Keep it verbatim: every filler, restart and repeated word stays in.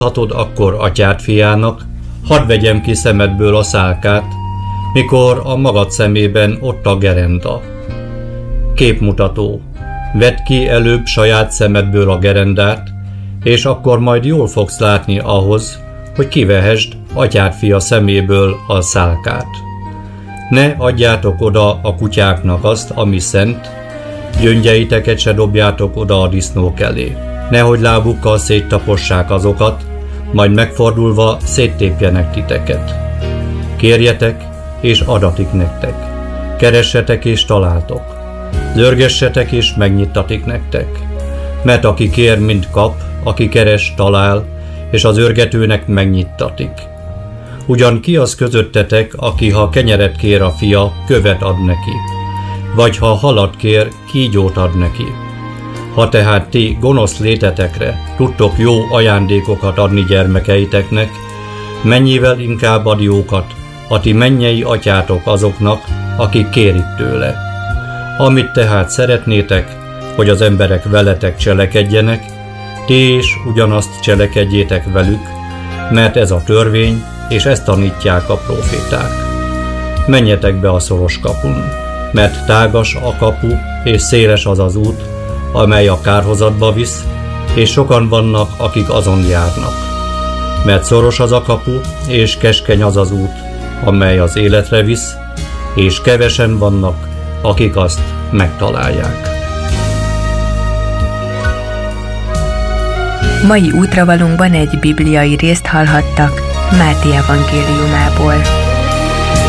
Hatod akkor atyád fiának, hadd vegyem ki szemedből a szálkát, mikor a magad szemében ott a gerenda. Képmutató. Vedd ki előbb saját szemedből a gerendát, és akkor majd jól fogsz látni ahhoz, hogy kivehesd atyád fia szeméből a szálkát. Ne adjátok oda a kutyáknak azt, ami szent, gyöngyeiteket se dobjátok oda a disznók elé. Nehogy lábukkal széttapossák azokat, majd megfordulva széttépjenek titeket. Kérjetek, és adatik nektek. Keressetek, és találtok. Zörgessetek, és megnyittatik nektek. Mert aki kér, mind kap, aki keres, talál, és az örgetőnek megnyittatik. Ugyan ki az közöttetek, aki ha kenyeret kér a fia, követ ad neki, vagy ha halat kér, kígyót ad neki. Ha tehát ti gonosz létetekre tudtok jó ajándékokat adni gyermekeiteknek, mennyivel inkább ad jókat a ti mennyei atyátok azoknak, akik kérik tőle. Amit tehát szeretnétek, hogy az emberek veletek cselekedjenek, ti is ugyanazt cselekedjétek velük, mert ez a törvény, és ezt tanítják a próféták. Menjetek be a szoros kapun, mert tágas a kapu, és széles az az út, amely a kárhozatba visz, és sokan vannak, akik azon járnak. Mert szoros az a kapu, és keskeny az az út, amely az életre visz, és kevesen vannak, akik azt megtalálják. Mai útravalónkban egy bibliai részt hallhattak Máté evangéliumából.